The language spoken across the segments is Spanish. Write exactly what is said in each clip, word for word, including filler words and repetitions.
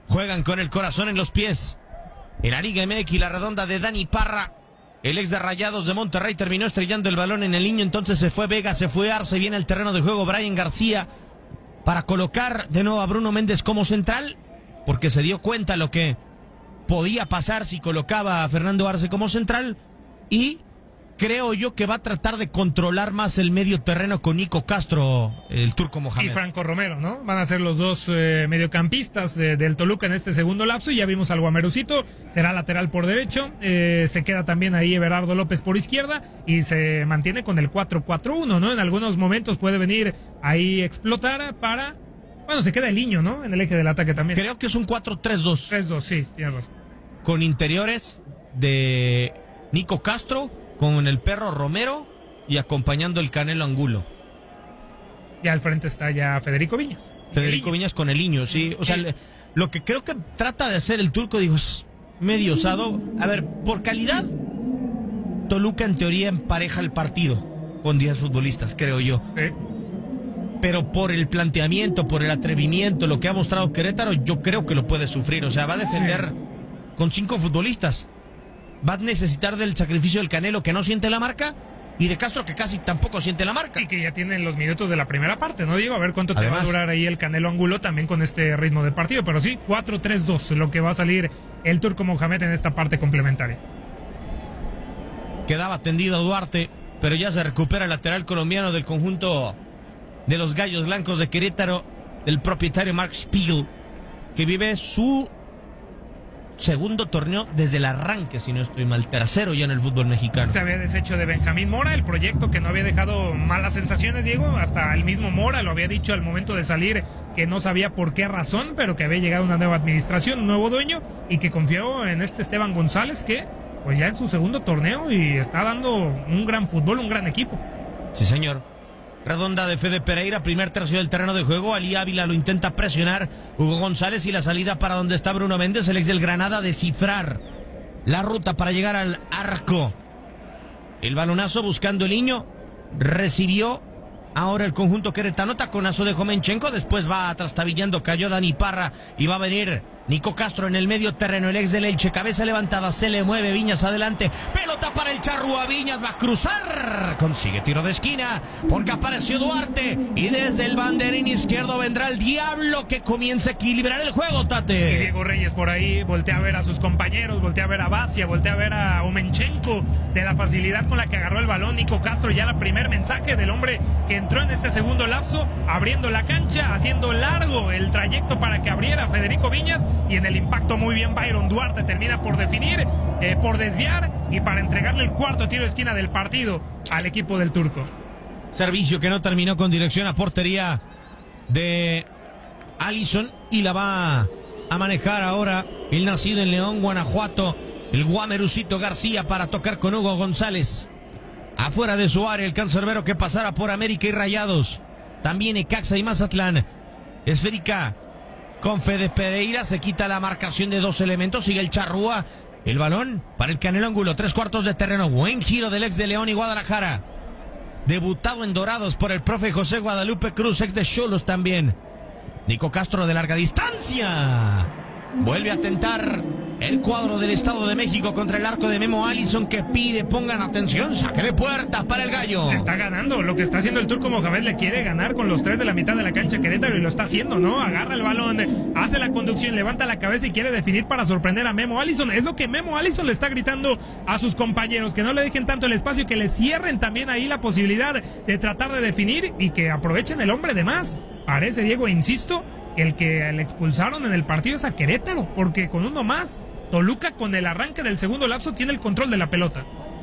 Juegan con el corazón en los pies. En la Liga M X, la redonda de Dani Parra. El ex de Rayados de Monterrey terminó estrellando el balón en el niño, entonces se fue Vega, se fue Arce, viene al terreno de juego Brian García para colocar de nuevo a Bruno Méndez como central, porque se dio cuenta lo que podía pasar si colocaba a Fernando Arce como central, y creo yo que va a tratar de controlar más el medio terreno con Nico Castro, el turco Mohamed. Y Franco Romero, ¿no? Van a ser los dos eh, mediocampistas eh, del Toluca en este segundo lapso, y ya vimos al Guamerucito, será lateral por derecho, eh, se queda también ahí Everardo López por izquierda, y se mantiene con el cuatro cuatro uno, ¿no? En algunos momentos puede venir ahí explotar para... Bueno, se queda el niño, ¿no? En el eje del ataque también. Creo que es un cuatro tres dos. tres dos, sí, tienes razón. Con interiores de Nico Castro, con el perro Romero y acompañando el Canelo Angulo. Ya al frente está ya Federico Viñas. Federico Viñas con el niño, sí. O sea, le, lo que creo que trata de hacer el turco, digo, es medio osado. A ver, por calidad, Toluca en teoría empareja el partido con diez futbolistas, creo yo. Sí. Pero por el planteamiento, por el atrevimiento, lo que ha mostrado Querétaro, yo creo que lo puede sufrir. O sea, va a defender sí. con cinco futbolistas. Va a necesitar del sacrificio del Canelo, que no siente la marca, y de Castro, que casi tampoco siente la marca. Y que ya tienen los minutos de la primera parte, ¿no, Diego? A ver cuánto te Además, va a durar ahí el Canelo Angulo también con este ritmo de partido. Pero sí, cuatro tres dos, lo que va a salir el turco Mohamed en esta parte complementaria. Quedaba tendido Duarte, pero ya se recupera el lateral colombiano del conjunto de los Gallos Blancos de Querétaro, del propietario Mark Spiegel, que vive su segundo torneo desde el arranque, si no estoy mal, tercero ya en el fútbol mexicano. Se había deshecho de Benjamín Mora, el proyecto que no había dejado malas sensaciones, Diego. Hasta el mismo Mora lo había dicho al momento de salir, que no sabía por qué razón, pero que había llegado una nueva administración, un nuevo dueño, y que confió en este Esteban González, que pues ya en su segundo torneo y está dando un gran fútbol, un gran equipo. Sí, señor. Redonda de Fede Pereira, primer tercio del terreno de juego. Ali Ávila lo intenta presionar. Hugo González, y la salida para donde está Bruno Méndez, el ex del Granada, descifrar la ruta para llegar al arco. El balonazo buscando el niño. Recibió ahora el conjunto queretano. Taconazo de Jomenchenko. Después va trastabillando. Cayó Dani Parra y va a venir Nico Castro en el medio terreno, el ex del Elche, cabeza levantada, se le mueve Viñas adelante, pelota para el Charrúa, Viñas va a cruzar, consigue tiro de esquina, porque apareció Duarte, y desde el banderín izquierdo vendrá el Diablo, que comienza a equilibrar el juego, Tate. Y Diego Reyes por ahí, voltea a ver a sus compañeros, voltea a ver a Basia, voltea a ver a Omenchenko, de la facilidad con la que agarró el balón Nico Castro, ya la primer mensaje del hombre que entró en este segundo lapso, abriendo la cancha, haciendo largo el trayecto para que abriera Federico Viñas, y en el impacto muy bien Byron Duarte termina por definir, eh, por desviar y para entregarle el cuarto tiro de esquina del partido al equipo del turco. Servicio que no terminó con dirección a portería de Allison, y la va a manejar ahora el nacido en León, Guanajuato, el Guamerucito García, para tocar con Hugo González. Afuera de su área el cancerbero que pasara por América y Rayados. También Necaxa y Mazatlán. Esférica con Fede Pereira, se quita la marcación de dos elementos, sigue el Charrúa, el balón para el Canelo Angulo, tres cuartos de terreno, buen giro del ex de León y Guadalajara, debutado en Dorados por el profe José Guadalupe Cruz, ex de Xolos también. Nico Castro de larga distancia, vuelve a tentar el cuadro del Estado de México contra el arco de Memo Allison, que pide, pongan atención, saque de puerta para el Gallo. Está ganando, lo que está haciendo el turco Mohamed, le quiere ganar con los tres de la mitad de la cancha Querétaro, y lo está haciendo, ¿no? Agarra el balón, hace la conducción, levanta la cabeza y quiere definir para sorprender a Memo Allison. Es lo que Memo Allison le está gritando a sus compañeros, que no le dejen tanto el espacio, que le cierren también ahí la posibilidad de tratar de definir y que aprovechen el hombre de más. Parece, Diego, insisto, el que le expulsaron en el partido es a Querétaro, porque con uno más, Toluca con el arranque del segundo lapso tiene el control de la pelota.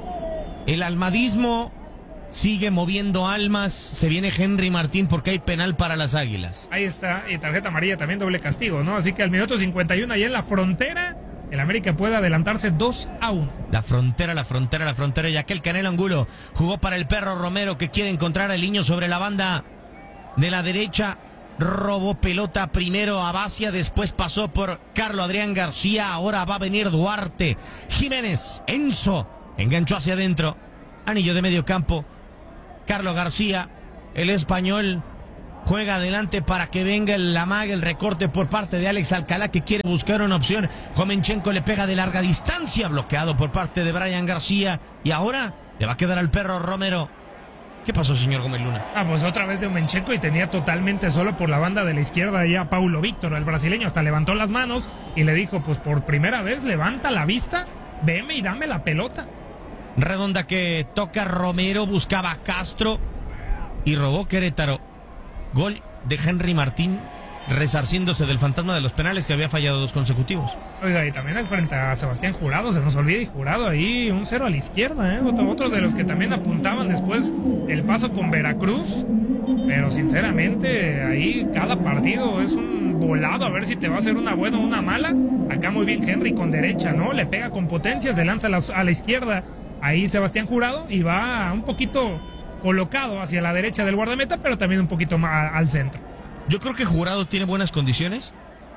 El almadismo sigue moviendo almas, se viene Henry Martín porque hay penal para las Águilas. Ahí está, y tarjeta amarilla, también doble castigo, ¿no? Así que al minuto cincuenta y uno, ahí en la frontera, el América puede adelantarse dos a uno. La frontera, la frontera, la frontera, ya que el Canelo Angulo jugó para el perro Romero, que quiere encontrar al niño sobre la banda de la derecha. Robó pelota primero a Basia, después pasó por Carlos Adrián García, ahora va a venir Duarte. Jiménez, Enzo, enganchó hacia adentro, anillo de medio campo. Carlos García, el español, juega adelante para que venga el amague, el recorte por parte de Alex Alcalá, que quiere buscar una opción. Jomenchenko le pega de larga distancia, bloqueado por parte de Brian García, y ahora le va a quedar al perro Romero. ¿Qué pasó, señor Gómez Luna? Ah, pues otra vez de Jomenchenko, y tenía totalmente solo por la banda de la izquierda ya Paulo Víctor, el brasileño, hasta levantó las manos y le dijo, pues por primera vez levanta la vista, veme y dame la pelota. Redonda que toca Romero, buscaba a Castro y robó Querétaro. Gol de Henry Martín, resarciéndose del fantasma de los penales que había fallado dos consecutivos. Oiga, y también frente a Sebastián Jurado, se nos olvida, y Jurado ahí un cero a la izquierda, ¿eh? Otros de los que también apuntaban después el paso con Veracruz, pero sinceramente ahí cada partido es un volado a ver si te va a hacer una buena o una mala. Acá muy bien Henry con derecha, ¿no? Le pega con potencia, se lanza a la, a la izquierda, ahí Sebastián Jurado, y va un poquito colocado hacia la derecha del guardameta, pero también un poquito más al centro. Yo creo que Jurado tiene buenas condiciones.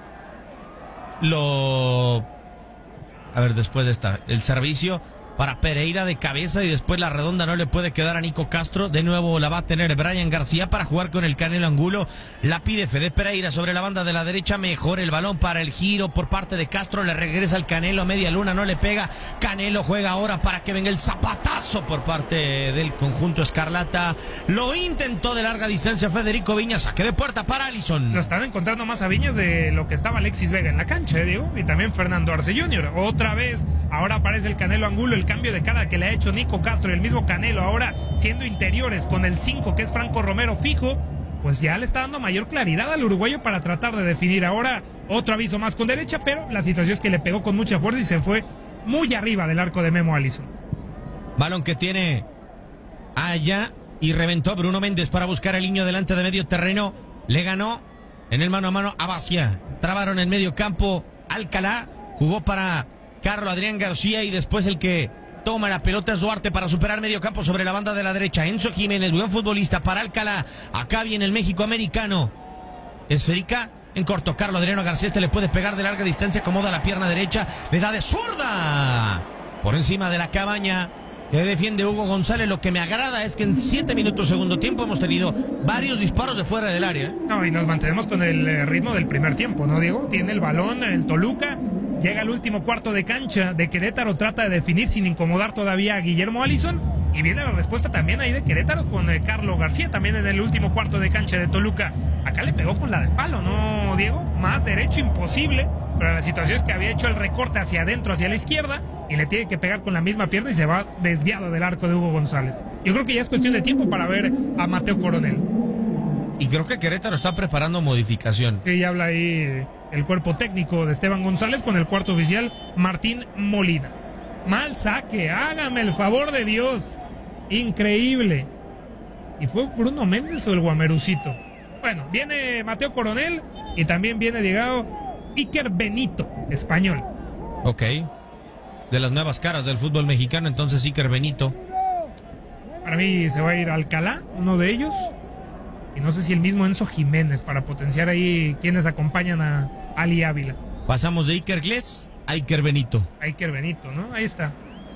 Lo... A ver, después de esta, el servicio para Pereira de cabeza, y después la redonda no le puede quedar a Nico Castro. De nuevo la va a tener Brian García para jugar con el Canelo Angulo. La pide Fede Pereira sobre la banda de la derecha. Mejor el balón para el giro por parte de Castro. Le regresa el Canelo a media luna, no le pega. Canelo juega ahora para que venga el zapatazo por parte del conjunto escarlata. Lo intentó de larga distancia Federico Viñas. Saque de puerta para Allison. Lo están encontrando más a Viñas de lo que estaba Alexis Vega en la cancha, ¿eh, Diego? Y también Fernando Arce junior Otra vez, ahora aparece el Canelo Angulo. El cambio de cara que le ha hecho Nico Castro y el mismo Canelo, ahora siendo interiores con el cinco, que es Franco Romero fijo, pues ya le está dando mayor claridad al uruguayo para tratar de definir. Ahora otro aviso más con derecha, pero la situación es que le pegó con mucha fuerza y se fue muy arriba del arco de Memo Allison. Balón que tiene allá y reventó Bruno Méndez para buscar al niño delante de medio terreno. Le ganó en el mano a mano a Bacia. Trabaron en medio campo Alcalá, jugó para Carlos Adrián García, y después el que toma la pelota es Duarte para superar medio campo sobre la banda de la derecha. Enzo Jiménez, buen futbolista para Alcalá. Acá viene el México americano. Esférica en corto. Carlos Adriano García, este le puede pegar de larga distancia. Acomoda la pierna derecha. Le da de zurda por encima de la cabaña que defiende Hugo González. Lo que me agrada es que en siete minutos segundo tiempo hemos tenido varios disparos de fuera del área. No, y nos mantenemos con el ritmo del primer tiempo, ¿no, Diego? Tiene el balón el Toluca. Llega al último cuarto de cancha de Querétaro, trata de definir sin incomodar todavía a Guillermo Allison, y viene la respuesta también ahí de Querétaro con eh, Carlos García, también en el último cuarto de cancha de Toluca. Acá le pegó con la de palo, ¿no, Diego? Más derecho imposible, pero la situación es que había hecho el recorte hacia adentro, hacia la izquierda, y le tiene que pegar con la misma pierna y se va desviado del arco de Hugo González. Yo creo que ya es cuestión de tiempo para ver a Mateo Coronel. Y creo que Querétaro está preparando modificación. Sí, ya habla ahí el cuerpo técnico de Esteban González con el cuarto oficial Martín Molina. Mal saque, hágame el favor de Dios. Increíble. ¿Y fue Bruno Méndez o el Guamerucito? Bueno, viene Mateo Coronel y también viene llegado Iker Benito, español. Ok. De las nuevas caras del fútbol mexicano, entonces Iker Benito. Para mí se va a ir Alcalá, uno de ellos. Y no sé si el mismo Enzo Jiménez, para potenciar ahí quienes acompañan a Ali Ávila. Pasamos de Iker Gles a Iker Benito. A Iker Benito, ¿no? Ahí está.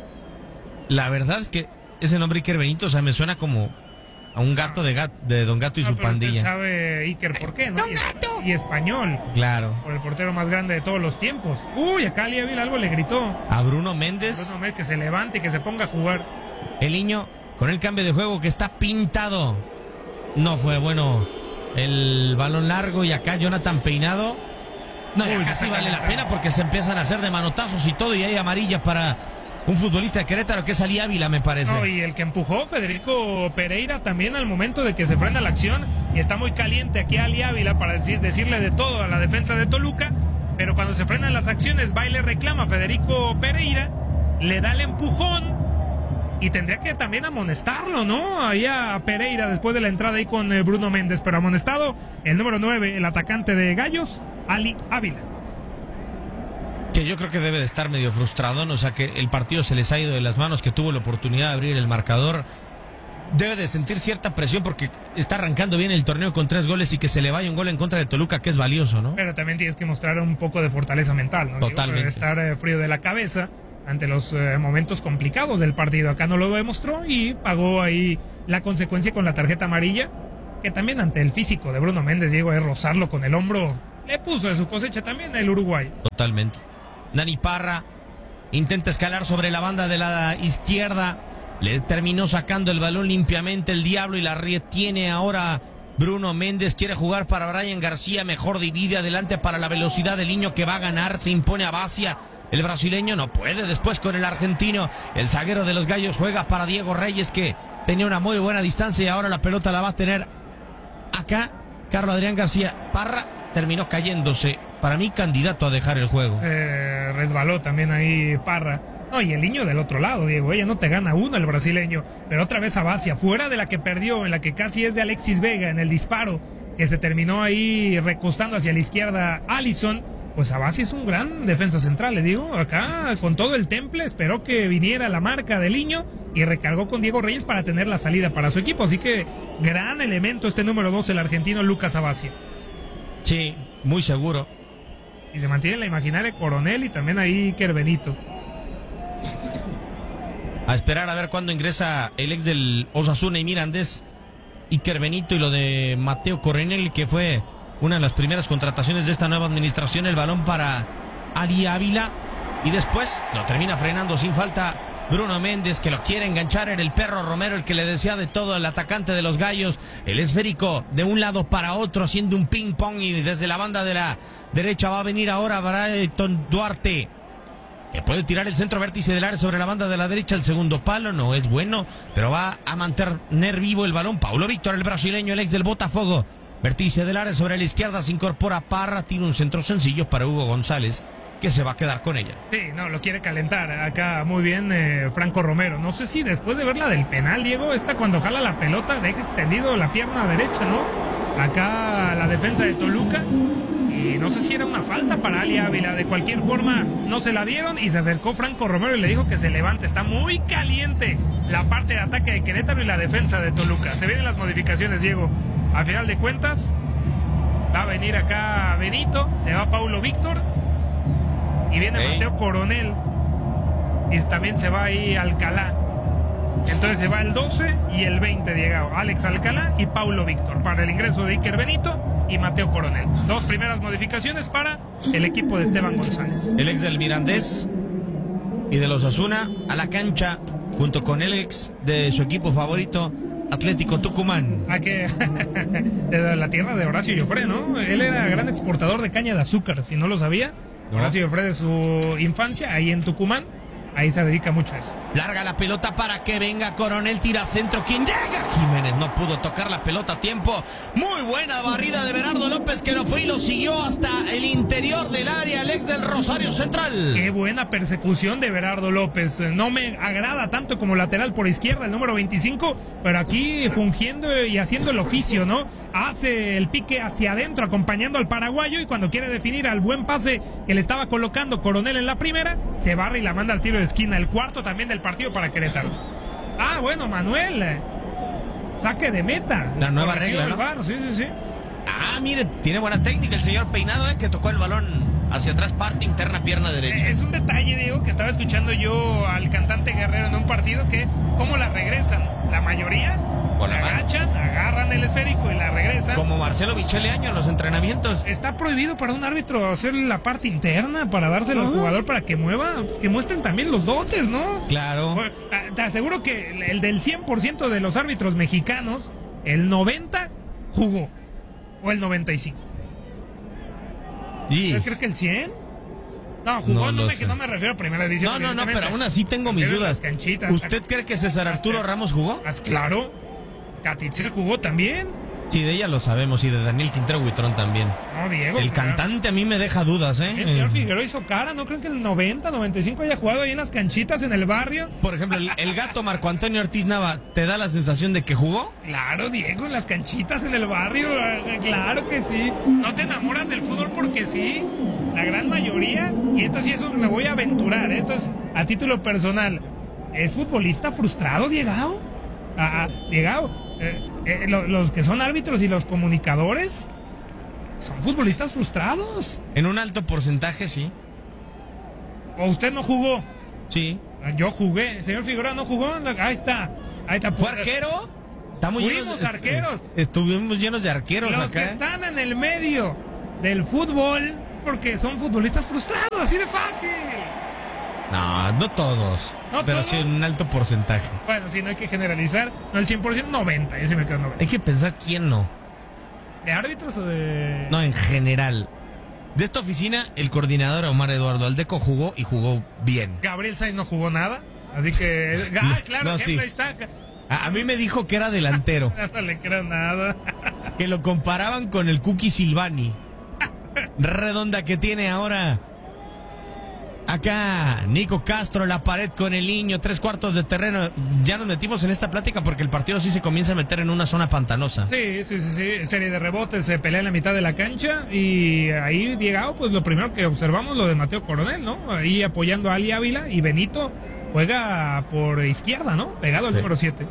La verdad es que ese nombre Iker Benito, o sea, me suena como a un gato de, gato, de Don Gato y no, su pero pandilla. Usted sabe Iker por qué, ¿no? ¡Don y, Gato! Y español. Claro. Por el portero más grande de todos los tiempos. Uy, acá Ali Ávila algo le gritó. A Bruno Méndez. Bruno Méndez, que se levante y que se ponga a jugar. El niño con el cambio de juego que está pintado. No fue bueno el balón largo, y acá Jonathan Peinado. No, y acá sí vale la pena porque se empiezan a hacer de manotazos y todo, y hay amarilla para un futbolista de Querétaro que es Ali Ávila, me parece. No, y el que empujó Federico Pereira también al momento de que se frena la acción, y está muy caliente aquí Ali Ávila para decir, decirle de todo a la defensa de Toluca, pero cuando se frenan las acciones va y le reclama a Federico Pereira, le da el empujón y tendría que también amonestarlo, ¿no? Ahí a Pereira después de la entrada ahí con Bruno Méndez, pero amonestado el número nueve, el atacante de Gallos, Ali Ávila. Que yo creo que debe de estar medio frustrado, ¿no? O sea, que el partido se les ha ido de las manos, que tuvo la oportunidad de abrir el marcador. Debe de sentir cierta presión porque está arrancando bien el torneo con tres goles, y que se le vaya un gol en contra de Toluca, que es valioso, ¿no? Pero también tienes que mostrar un poco de fortaleza mental, ¿no? Totalmente. Digo, estar eh, frío de la cabeza ante los eh, momentos complicados del partido. Acá no lo demostró y pagó ahí la consecuencia con la tarjeta amarilla. que también ante el físico de Bruno Méndez, Diego, es rozarlo con el hombro, le puso de su cosecha también el Uruguay. Totalmente. Dani Parra intenta escalar sobre la banda de la izquierda, le terminó sacando el balón limpiamente el Diablo y la retiene ahora Bruno Méndez. Quiere jugar para Brian García, mejor divide adelante para la velocidad del niño que va a ganar, se impone a Basia. El brasileño no puede, después con el argentino, el zaguero de los Gallos juega para Diego Reyes, que tenía una muy buena distancia y ahora la pelota la va a tener acá Carlos Adrián García. Parra terminó cayéndose, para mí candidato a dejar el juego. Eh, resbaló también ahí Parra. No, y el niño del otro lado, Diego, ella no te gana uno el brasileño, pero otra vez a Basia, fuera de la que perdió, en la que casi es de Alexis Vega, en el disparo, que se terminó ahí recostando hacia la izquierda Alisson. Pues Abasi es un gran defensa central, le digo, acá con todo el temple, esperó que viniera la marca del niño y recargó con Diego Reyes para tener la salida para su equipo, así que gran elemento este número dos, el argentino Lucas Abasi. Sí, muy seguro. Y se mantiene en la imaginaria Coronel y también ahí Iker Benito. A esperar a ver cuándo ingresa el ex del Osasuna y Mirandés, Iker Benito, y lo de Mateo Coronel, que fue una de las primeras contrataciones de esta nueva administración. El balón para Ali Ávila y después lo termina frenando sin falta Bruno Méndez, que lo quiere enganchar. Era el Perro Romero el que le decía de todo, el atacante de los Gallos. El esférico de un lado para otro haciendo un ping pong, y desde la banda de la derecha va a venir ahora Brighton Duarte, que puede tirar el centro vértice del área sobre la banda de la derecha. El segundo palo no es bueno, pero va a mantener vivo el balón Paulo Víctor, el brasileño, el ex del Botafogo. Vértice del área sobre la izquierda, se incorpora Parra, tiene un centro sencillo para Hugo González, que se va a quedar con ella. Sí, no, lo quiere calentar acá muy bien eh, Franco Romero. No sé si después de ver la del penal, Diego, esta cuando jala la pelota deja extendido la pierna derecha, ¿no? Acá la defensa de Toluca. Y no sé si era una falta para Ali Ávila. De cualquier forma, no se la dieron y se acercó Franco Romero y le dijo que se levante. Está muy caliente la parte de ataque de Querétaro y la defensa de Toluca. Se vienen las modificaciones, Diego. A final de cuentas, va a venir acá Benito, se va Paulo Víctor y viene hey. Mateo Coronel. Y también se va ahí Alcalá. Entonces se va el doce y el veinte, Diego. Alex Alcalá y Paulo Víctor para el ingreso de Iker Benito y Mateo Coronel. Dos primeras modificaciones para el equipo de Esteban González. El ex del Mirandés y de los Osasuna a la cancha junto con el ex de su equipo favorito, Atlético Tucumán. A que de la tierra de Horacio Llofré, ¿no? Él era gran exportador de caña de azúcar, si no lo sabía. No. Horacio Llofré de su infancia, ahí en Tucumán. Ahí se dedica mucho a eso. Larga la pelota para que venga Coronel, tira centro. ¿Quién llega? Jiménez no pudo tocar la pelota a tiempo. Muy buena barrida de Berardo López, que lo fue y lo siguió hasta el interior del área, el ex del Rosario Central. Qué buena persecución de Berardo López. No me agrada tanto como lateral por izquierda, el número veinticinco, pero aquí fungiendo y haciendo el oficio, ¿no? Hace el pique hacia adentro, acompañando al paraguayo, y cuando quiere definir al buen pase que le estaba colocando Coronel en la primera, se barra y la manda al tiro de esquina, el cuarto también del partido para Querétaro. Ah, bueno, Manuel, saque de meta. La nueva regla, ¿no? Bar, sí, sí, sí. Ah, mire, tiene buena técnica el señor Peinado, ¿eh? Que tocó el balón hacia atrás, parte interna, pierna derecha. Es un detalle, Diego, que estaba escuchando yo al cantante Guerrero en un partido, que cómo la regresan. La mayoría se agachan, agarran el esférico y la regresan. Como Marcelo Michele Año en los entrenamientos. Está prohibido para un árbitro hacer la parte interna para dárselo al jugador para que mueva, que muestren también los dotes, ¿no? Claro. Te aseguro que el del cien por ciento de los árbitros mexicanos, el noventa jugó. O el noventa y cinco. Sí. Yo creo que el cien. No, jugó, no, no, me, no me refiero a primera división. No, no, no, pero aún así tengo mis dudas. ¿Usted cree que César Arturo Ramos jugó? Claro. Catitzel jugó también. Sí, de ella lo sabemos, y de Daniel Quintero Huitrón también. No, Diego. El claro. Cantante a mí me deja dudas, ¿eh? El señor Figueroa hizo cara, ¿no creen que el noventa, noventa y cinco haya jugado ahí en las canchitas en el barrio? Por ejemplo, el, el gato Marco Antonio Ortiz Nava, ¿te da la sensación de que jugó? Claro, Diego, en las canchitas en el barrio, claro que sí. No te enamoras del fútbol porque sí. La gran mayoría, y esto sí, eso me voy a aventurar, esto es a título personal. ¿Es futbolista frustrado, Diego? Ah, Diego. Eh, eh, lo, los que son árbitros y los comunicadores son futbolistas frustrados. En un alto porcentaje, sí. ¿O usted no jugó? Sí. Yo jugué. El señor Figueroa no jugó. Ahí está. Ahí está. ¿Fue arquero? Estamos Fuimos llenos, arqueros. Estuvimos llenos de arqueros Los acá. que están en el medio del fútbol, porque son futbolistas frustrados, así de fácil. No, no todos. ¿No pero todos? sí un alto porcentaje. Bueno, sí, no hay que generalizar. No el cien por ciento, noventa. Yo sí me quedo noventa. Hay que pensar quién no. ¿De árbitros o de...? No, en general. De esta oficina, el coordinador Omar Eduardo Aldeco jugó y jugó bien. Gabriel Sainz no jugó nada. Así que... Ah, claro, No, ejemplo, sí. ahí está. A, a mí me dijo que era delantero. No le creo nada. Que lo comparaban con el Cookie Silvani. Redonda que tiene ahora. Acá, Nico Castro, la pared con el niño, tres cuartos de terreno. Ya nos metimos en esta plática porque el partido sí se comienza a meter en una zona pantanosa. Sí, sí, sí, sí. Serie de rebotes, se pelea en la mitad de la cancha. Y ahí, Diego, pues lo primero que observamos lo de Mateo Coronel, ¿no? Ahí apoyando a Ali Ávila y Benito juega por izquierda, ¿no? Pegado al Sí. número siete.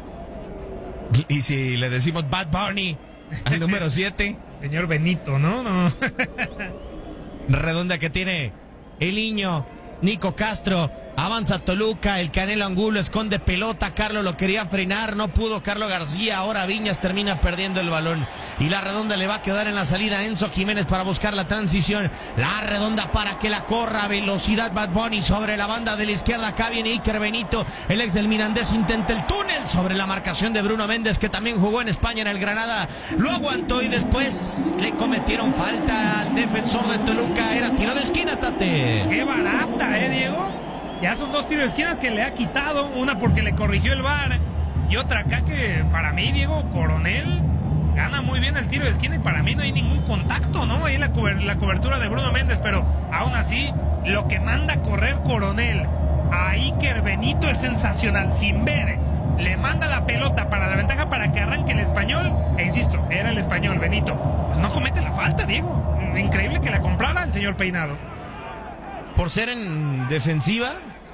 Y si le decimos Bad Bunny al número siete, Señor Benito, ¿no? No. redonda que tiene el niño, Nico Castro, avanza Toluca, el Canelo Angulo esconde pelota, Carlos lo quería frenar, no pudo Carlos García, ahora Viñas termina perdiendo el balón y la redonda le va a quedar en la salida a Enzo Jiménez para buscar la transición, la redonda para que la corra, velocidad Bad Bunny sobre la banda de la izquierda, acá viene Iker Benito, el ex del Mirandés intenta el túnel sobre la marcación de Bruno Méndez que también jugó en España en el Granada, lo aguantó y después le cometieron falta al defensor de Toluca, era tiro de esquina, Tate. Qué barata, ¿eh, Diego? Ya son dos tiros de esquina que le ha quitado. Una porque le corrigió el V A R. Y otra acá que para mí, Diego, Coronel gana muy bien el tiro de esquina. Y para mí no hay ningún contacto, ¿no? Ahí la, cober- la cobertura de Bruno Méndez. Pero aún así, lo que manda a correr Coronel a Iker Benito es sensacional. Sin ver, le manda la pelota para la ventaja para que arranque el español. E insisto, era el español, Benito. Pues no comete la falta, Diego. Increíble que la comprara el señor Peinado. Por ser en defensiva.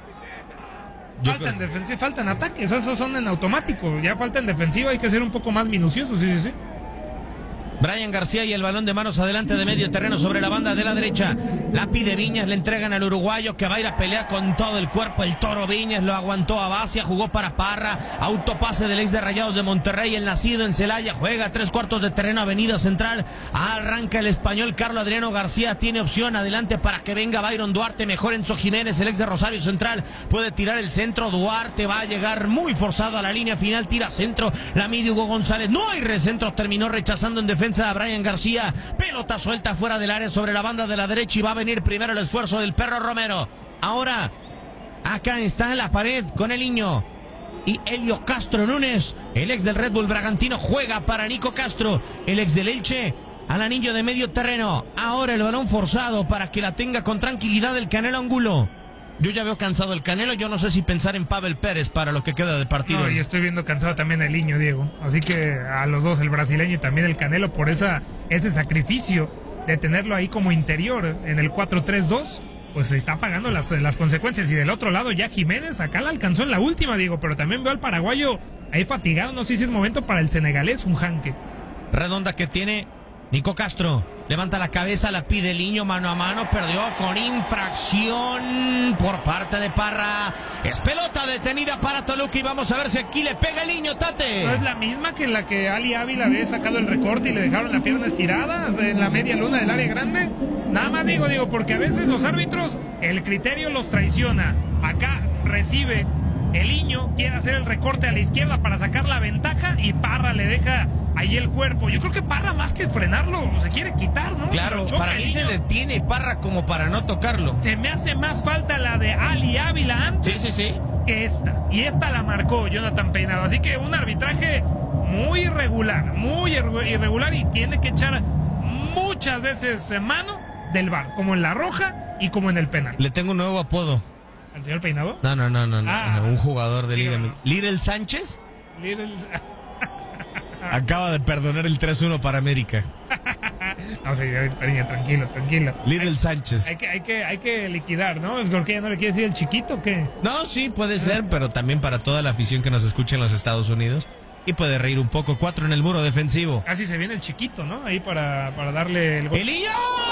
yo Falta en creo- defensiva, falta en ataques, esos son en automático. Ya falta en defensiva, hay que ser un poco más minuciosos, sí, sí, sí. Brian García y el balón de manos adelante de medio terreno sobre la banda de la derecha. La pide Viñas, le entregan al uruguayo que va a ir a pelear con todo el cuerpo. El Toro Viñas lo aguantó a Bacia, jugó para Parra. Autopase del ex de Rayados de Monterrey, el nacido en Celaya. Juega tres cuartos de terreno, Avenida Central. Arranca el español Carlos Adriano García. Tiene opción adelante para que venga Byron Duarte. Mejor Enzo Jiménez, el ex de Rosario Central. Puede tirar el centro. Duarte va a llegar muy forzado a la línea final. Tira centro. La mide Hugo González. No hay recentro. Terminó rechazando en defensa a Brian García, pelota suelta fuera del área sobre la banda de la derecha y va a venir primero el esfuerzo del Perro Romero. Ahora, acá está en la pared con el niño y Helio Castro Núñez, el ex del Red Bull Bragantino, juega para Nico Castro, el ex del Elche, al anillo de medio terreno. Ahora el balón forzado para que la tenga con tranquilidad el Canelo Angulo. Yo ya veo cansado el Canelo, yo no sé si pensar en Pavel Pérez para lo que queda de partido. No, y estoy viendo cansado también el niño, Diego. Así que a los dos, el brasileño y también el Canelo, por esa ese sacrificio de tenerlo ahí como interior en el cuatro tres dos, pues se está pagando las, las consecuencias. Y del otro lado ya Jiménez, acá la alcanzó en la última, Diego, pero también veo al paraguayo ahí fatigado. No sé si es momento para el senegalés, un janque. Redonda que tiene Nico Castro. Levanta la cabeza, la pide el niño mano a mano. Perdió con infracción por parte de Parra. Es pelota detenida para Toluca y vamos a ver si aquí le pega el niño, Tate. ¿No es la misma que en la que Ali Ávila había sacado el recorte y le dejaron la pierna estirada en la media luna del área grande? Nada más digo, digo, porque a veces los árbitros, el criterio los traiciona. Acá recibe el niño, quiere hacer el recorte a la izquierda para sacar la ventaja y Parra le deja ahí el cuerpo. Yo creo que Parra, más que frenarlo, se quiere quitar, ¿no? Claro, Choca para el mí se niño. detiene Parra como para no tocarlo. Se me hace más falta la de Ali Ávila antes Sí, sí, sí. que esta. Y esta la marcó Jonathan Peinado. Así que un arbitraje muy irregular, muy irre- irregular y tiene que echar muchas veces mano del V A R, como en la roja y como en el penal. Le tengo un nuevo apodo. ¿Al señor Peinado? No, no, no, no, no, Ah. no, un jugador de Liga. Dígame. Little Sánchez Little- acaba de perdonar el tres uno para América. No, sí, Peña, tranquilo, tranquilo. Little Sánchez. Hay que, hay que, hay que liquidar, ¿no? ¿Es porque ya no le quiere decir el chiquito o qué? No, sí, puede ser, pero también para toda la afición que nos escucha en los Estados Unidos. Y puede reír un poco. Cuatro en el muro defensivo. Casi se viene el chiquito, ¿no? Ahí para, para darle el gol. ¡El niño!